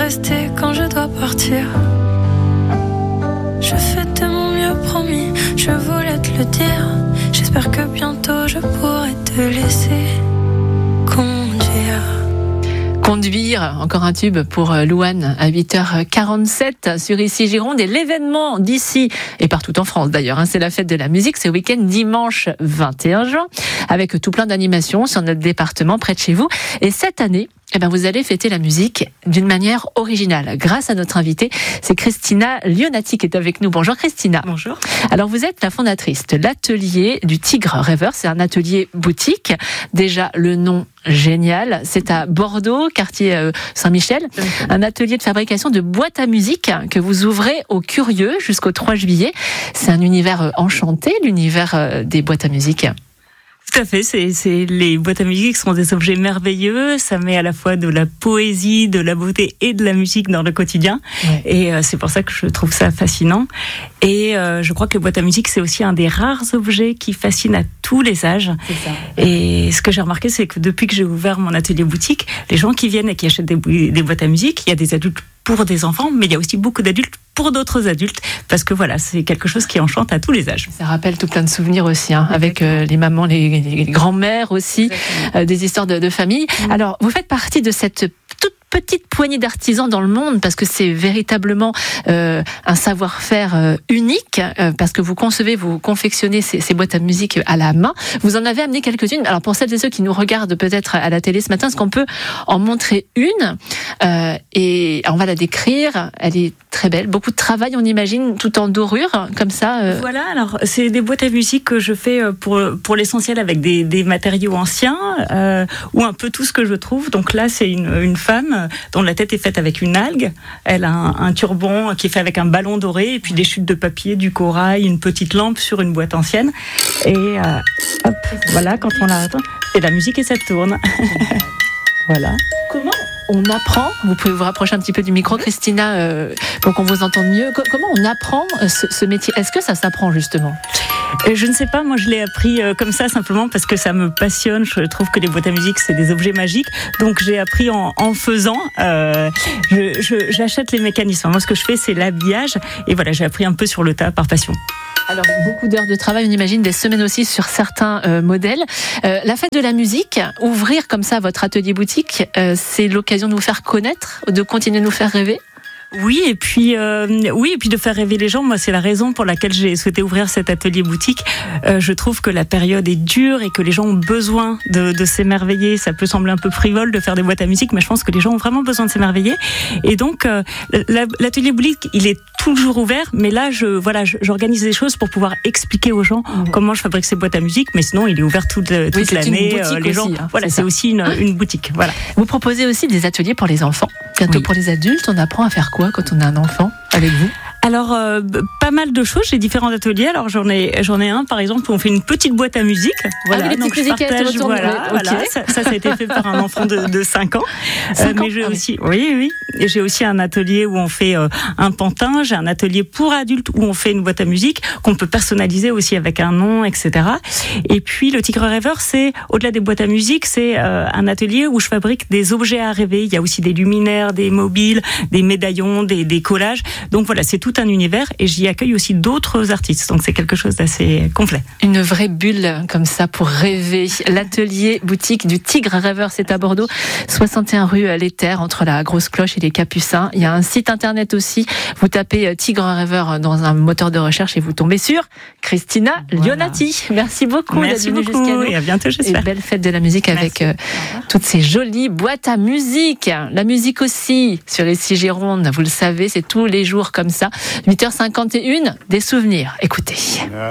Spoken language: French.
rester quand je dois partir. Je fais de mon mieux, promis, je voulais te le dire. J'espère que bientôt je pourrai te laisser conduire. Conduire, encore un tube pour Louane à 8h47 sur Ici Gironde. Et l'événement d'ici et partout en France d'ailleurs, c'est la fête de la musique ce week-end dimanche 21 juin avec tout plein d'animations sur notre département près de chez vous. Et cette année, vous allez fêter la musique d'une manière originale grâce à notre invitée, c'est Christina Lionati qui est avec nous. Bonjour Christina. Bonjour. Alors vous êtes la fondatrice de l'atelier du Tigre Rêveur, c'est un atelier boutique. Déjà le nom génial, c'est à Bordeaux, quartier Saint-Michel, un atelier de fabrication de boîtes à musique que vous ouvrez aux curieux jusqu'au 3 juillet. C'est un univers enchanté, l'univers des boîtes à musique. Tout à fait, c'est les boîtes à musique sont des objets merveilleux, ça met à la fois de la poésie, de la beauté et de la musique dans le quotidien. Ouais. Et c'est pour ça que je trouve ça fascinant. Et je crois que les boîtes à musique, c'est aussi un des rares objets qui fascine à tous les âges. C'est ça. Et ce que j'ai remarqué, c'est que depuis que j'ai ouvert mon atelier boutique, les gens qui viennent et qui achètent des boîtes à musique, il y a des adultes pour des enfants, mais il y a aussi beaucoup d'adultes pour d'autres adultes, parce que voilà, c'est quelque chose qui enchante à tous les âges. Ça rappelle tout plein de souvenirs aussi, avec les mamans, les grands-mères aussi, des histoires de famille. Alors, vous faites partie de cette toute petite poignée d'artisans dans le monde, parce que c'est véritablement un savoir-faire unique, parce que vous concevez, vous confectionnez ces boîtes à musique à la main. Vous en avez amené quelques-unes. Alors pour celles et ceux qui nous regardent peut-être à la télé ce matin, est-ce qu'on peut en montrer une et on va la décrire. Elle est très belle, beaucoup de travail, on imagine, tout en dorure, comme ça. Voilà, alors c'est des boîtes à musique que je fais pour l'essentiel avec des matériaux anciens, ou un peu tout ce que je trouve. Donc là, c'est une femme dont la tête est faite avec une algue. Elle a un turban qui est fait avec un ballon doré, et puis des chutes de papier, du corail, une petite lampe sur une boîte ancienne. Et hop, voilà, quand on la attend, et la musique et ça tourne. Voilà. Comment on apprend, vous pouvez vous rapprocher un petit peu du micro, Christina, pour qu'on vous entende mieux. Comment on apprend ce métier ? Est-ce que ça s'apprend justement ? Je ne sais pas, moi je l'ai appris comme ça simplement parce que ça me passionne. Je trouve que les boîtes à musique c'est des objets magiques, donc j'ai appris en faisant. J'achète les mécanismes. Moi ce que je fais c'est l'habillage et voilà, j'ai appris un peu sur le tas par passion. Alors, beaucoup d'heures de travail, on imagine des semaines aussi sur certains modèles. La fête de la musique, ouvrir comme ça votre atelier boutique, c'est l'occasion de vous faire connaître, de continuer de nous faire rêver ? Oui, et puis de faire rêver les gens. Moi, c'est la raison pour laquelle j'ai souhaité ouvrir cet atelier boutique. Je trouve que la période est dure et que les gens ont besoin de s'émerveiller. Ça peut sembler un peu frivole de faire des boîtes à musique, mais je pense que les gens ont vraiment besoin de s'émerveiller. Et donc, l'atelier boutique, il est toujours ouvert, mais là, j'organise des choses pour pouvoir expliquer aux gens comment je fabrique ces boîtes à musique. Mais sinon, il est ouvert toute l'année. Les gens, voilà, c'est aussi une boutique. Voilà. Vous proposez aussi des ateliers pour les enfants. Bientôt pour les adultes, on apprend à faire quoi quand on a un enfant avec vous ? Alors, pas mal de choses. J'ai différents ateliers. Alors, j'en ai un, par exemple, où on fait une petite boîte à musique. Voilà, donc je partage. Voilà. Ça a été fait par un enfant de 5 ans. Mais j'ai aussi, oui. Et j'ai aussi un atelier où on fait un pantin. J'ai un atelier pour adultes où on fait une boîte à musique qu'on peut personnaliser aussi avec un nom, etc. Et puis, le Tigre Rêveur, c'est, au-delà des boîtes à musique, c'est un atelier où je fabrique des objets à rêver. Il y a aussi des luminaires, des mobiles, des médaillons, des collages. Donc voilà, c'est tout un univers et j'y accueille aussi d'autres artistes. Donc c'est quelque chose d'assez complet. Une vraie bulle comme ça pour rêver. L'atelier boutique du Tigre Rêveur, c'est à Bordeaux, 61 rue Les Terres, entre la Grosse Cloche et les Capucins. Il y a un site internet aussi. Vous tapez Tigre Rêveur dans un moteur de recherche et vous tombez sur Christina Lionati. Merci beaucoup d'être venue jusqu'à nous. Et à bientôt, j'espère. Et belle fête de la musique avec toutes ces jolies boîtes à musique. La musique aussi sur les Ici Gironde, vous le savez, c'est tous les jours comme ça. 8h51, des souvenirs. Écoutez.